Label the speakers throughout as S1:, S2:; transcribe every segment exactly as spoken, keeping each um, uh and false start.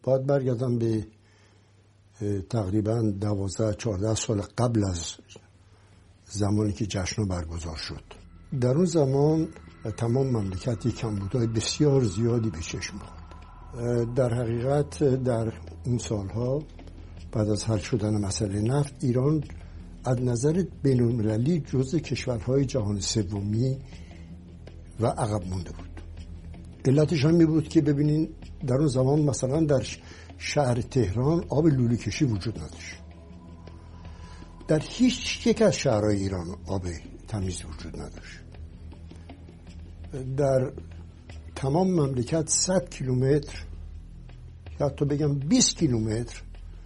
S1: باید برگردم به تقریبا دوازده چهارده سال قبل از زمانی که جشن برگزار شد. در اون زمان تمام مملکت کمبودهای بسیار زیادی به چشم خورد. در حقیقت در این سالها بعد از حل شدن مسئله نفت، ایران از نظر بین‌المللی جزو کشورهای جهان سومی و عقب مونده بود. علتش هم می بود که ببینین در اون زمان مثلا در شهر تهران آب لوله کشی وجود نداشت. در هیچ یک از شهرهای ایران آب تمیز وجود نداشت. در تمام مملکت صد کیلومتر یا حتی بگم بیست کیلومتر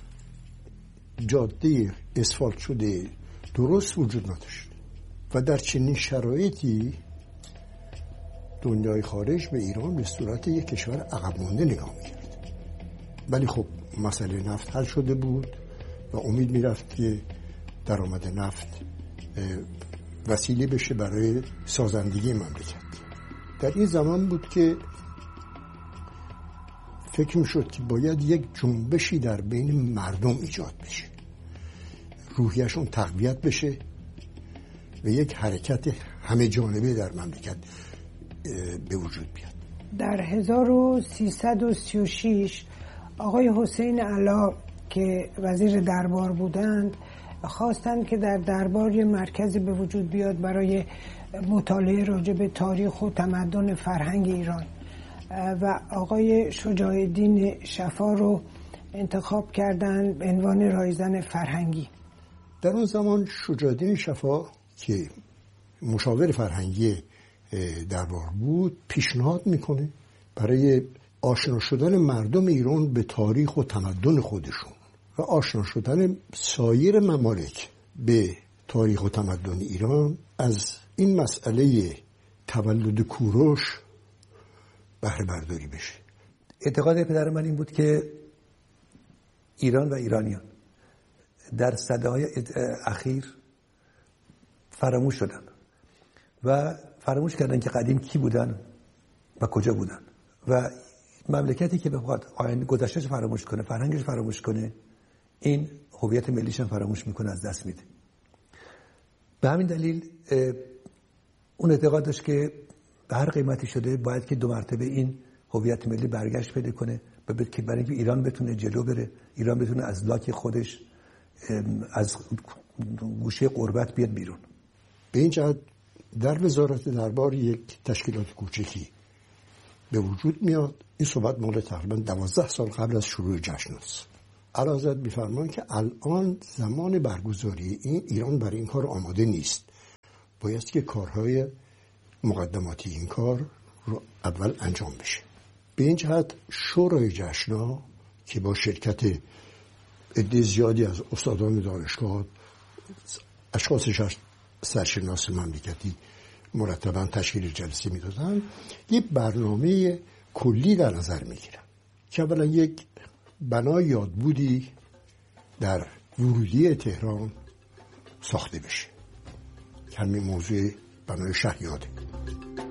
S1: جاده اسفالت شده درست وجود نداشت و در چنین شرایطی دنیای خارج به ایران به صورت یک کشور عقب مانده نگاه می‌کرد. ولی خب مسئله نفت حل شده بود و امید می‌رفت که درآمد نفت وسیله بشه برای سازندگی مملکت. در این زمان بود که فکر می‌شد که باید یک جنبشی در بین مردم ایجاد بشه، روحیه‌شون تقویت بشه و یک حرکت همه جانبه در مملکت به وجود بیاد.
S2: در هزار و سیصد و سی و شش آقای حسین علا که وزیر دربار بودند خواستند که در دربار یه مرکزی به وجود بیاد برای مطالعه راجع به تاریخ و تمدن فرهنگ ایران و آقای شجاع الدین شفا رو انتخاب کردند به عنوان رایزن فرهنگی.
S1: در اون زمان شجاع الدین شفا که مشاور فرهنگی دربار بود پیشنهاد میکنه برای آشنا شدن مردم ایران به تاریخ و تمدن خودشون و آشنا شدن سایر ممالک به تاریخ و تمدن ایران از این مسئله تولد کوروش بهره برداری بشه.
S3: اعتقاد پدر من این بود که ایران و ایرانیان در سده‌های اخیر فراموش شدن و فراموش کردن که قدیم کی بودن و کجا بودن و مملکتی که بخواد آینده گذشتهش فراموش کنه، فرهنگش فراموش کنه، این هویت ملیش هم فراموش میکنه، از دست میده. به همین دلیل اون اعتقاد داشت که به هر قیمتی شده باید که دو مرتبه این هویت ملی برگشت پیدا کنه و که برای اینکه ایران بتونه جلو بره، ایران بتونه از لاک خودش از گوشه غربت بیاد بیرون.
S1: به این جهت در وزارت دربار یک تشکیلات کوچکی به وجود میاد. این صحبت مال تقریبا دوازده سال قبل از شروع جشن است. علاوه می‌فرمایند که الان زمان برگزاری این ایران برای این کار آماده نیست. باید که کارهای مقدماتی این کار رو اول انجام بشه. به این جهت شورای جشن‌ها که با شرکت عده زیادی از استادان دانشگاه، اشخاص سرشناس مملکتی مرتباً تشکیل جلسه میدادن، یک برنامه کلی در نظر میگیرن که اولا یک بنای یادبودی در ورودی تهران ساخته بشه که همین موضوع بنای شهریاده.